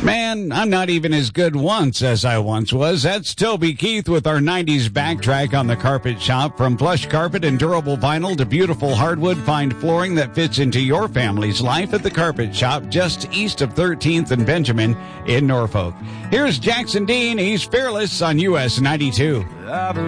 Man, I'm not even as good once as I once was. That's Toby Keith with our 90s backtrack on the Carpet Shop. From plush carpet and durable vinyl to beautiful hardwood, find flooring that fits into your family's life at the Carpet Shop, just east of 13th and Benjamin in Norfolk. Here's Jackson Dean. He's Fearless on US 92.